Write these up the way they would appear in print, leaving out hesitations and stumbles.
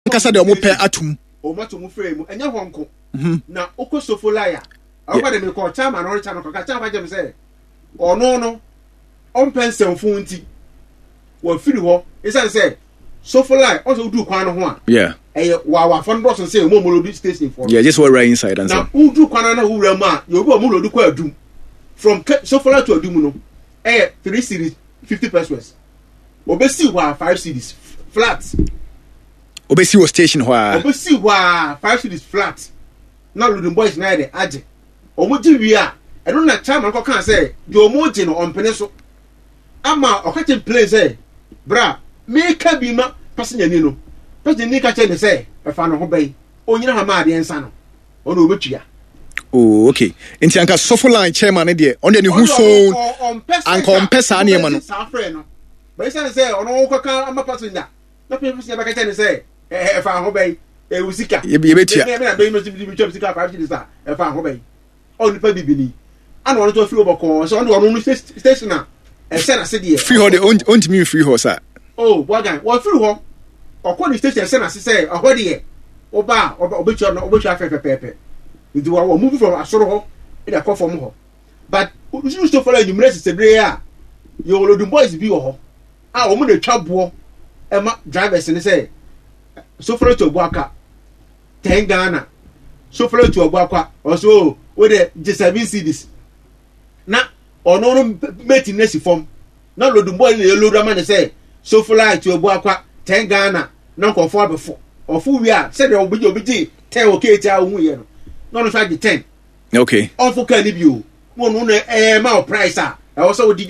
ankasa de omo pe atum omato mu frame enya honko na okosofolaya awba de me ko chama no recha no ka chama gem say ono no onpensem funti wa firi ho isan say sofolaya also do kwan no ho a yeah wa fon boss say mo load station for yeah just what right inside and na udu kwan na wura ma you go mo load kwa adum from sofolaya to adum no 3 series 50 pesos obesi wa 5 series flat obesi was station where obesi wa 5 series flat na Loading Boys na de age omoji wi a eno na chairman ko kan say de omoji no ompene so ama okache play say bra me ka bi ma passenger ni no passenger ni ka che ne say e fa no ho bai onyina ha ma de ensa no ono obetua oh okay enti anka Sofoline chairman ne de on de hu so anka ompesa na ema no sa frɛ no bai say ono ko ka ama passenger na passenger ba ka che ne say e fa ho bai e usika ye betia me na be no si bi chop sika 5 days e fa ho bai on pa bibini ana ono to free oboko so on ono station na e se na se de free ho de on me free ho sir oh wagan wo free ho okọ ni station se na se say oho de oba obetua no obetua pepe nti wo move from asoro ho e da come from ho but you still follow the minister sebre a you Loading Boys bi ho a wo mu na twa bo e ma drivers ni say so follow to Obuaka 10 Ghana so follow to Obuaka also we the G7 cities na ono meti nesi form na Loading Boys na load am say so follow to Obuaka 10 Ghana na ko for before ofu wi a say the obi 10 okay ti a hu ye no no charge 10 okay ofu ka ni bi o mo no na ma price a e wo so odi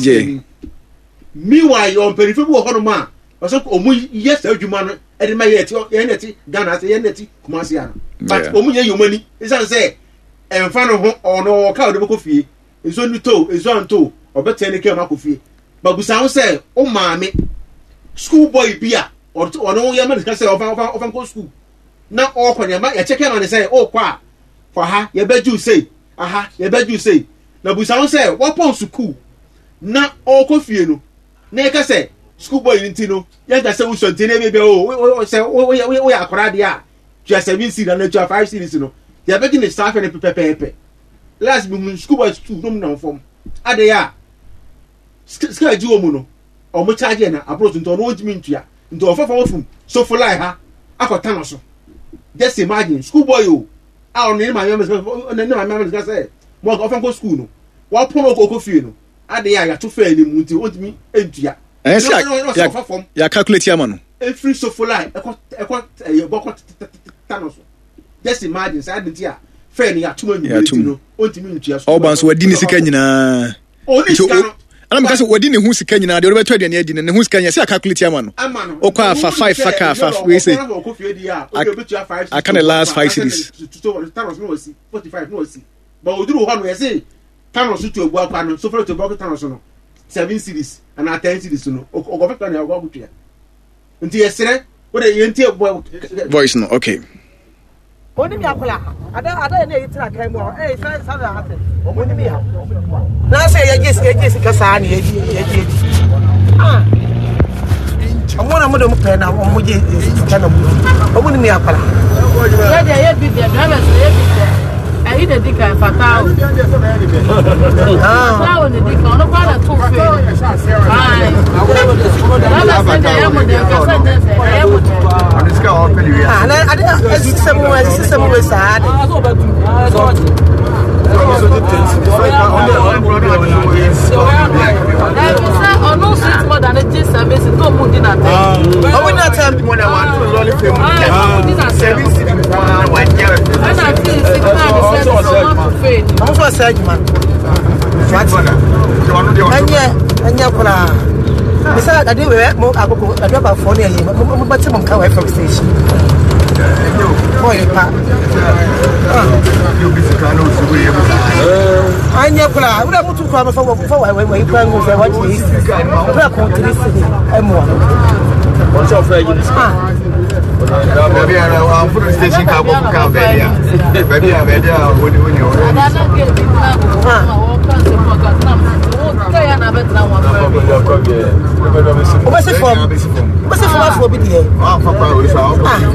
meanwhile on peripheral wo hono ma so omu yes adwuma no e de ma ye ti Ghana say ye neti Kumasi ana but omu ye yomani isan say emfa no ho ono ka ode beko fie ezo ni to ezo anto obete ne ke ma ko fie babusa ho say o maame school boy bia ono ye ma discuss say ofan ko school na o kwanya ma ye check am and say o kwa for ha ye beju say aha ye beju say na busa ho say wo pon school na o ko fie no na e ka say school boy nti no ya ga say wo so nti na be o say we akora de a just 7 series na 5 series no ya be the staff and pepe last be school boy school no na form ade ya ska ji o mu no o mo charge na approach nto no ojimi ntua nto ofafa fum so for lie ha akota no so just imagine school boy o a on ni ma me say mo ofan ko school no wa pon ko fie no ade ya to fa ni mu nti ojimi entua ya calculate ya mano free so for lie boko tanoso just imagine say ade tia fa ni ya tuma ni no ontimi ntua so oban so wadi ni sika nyina ana mkase wadi ni hu sika nyina de obeto ade ne adi ne hu sika nyina say calculate ya mano o kwa fa 5 faka fa we say I can last 5 series tanoso no wasi 45 no wasi but oduru ho no say tanoso to Obuaka no so for to Obuaka tanoso no 7 series and 10 series no o go fit na go gutwa nti yesere we dey yenti voice no okay oni mi akola ada na yitira kai mo say say da hate oni mi ha na say ye ka sa ni ye amona mo de mo pe na mo je ka na mo oni mi akola ye bi de driver ye bi de I eat a dick and fatao. Ah, the dick on the part of 2 Anya kula. Bisa tadi mau aku ada apa phone ya? Mau baca mau kau FM station. Boy pak. Anya kula. Udah mutu kau apa wai pangu saya wajib. Udah kontris ni. Emo. What's your favorite? Baby, I'm putting station cabo for baby. Baby, when you What's it from? What's it from?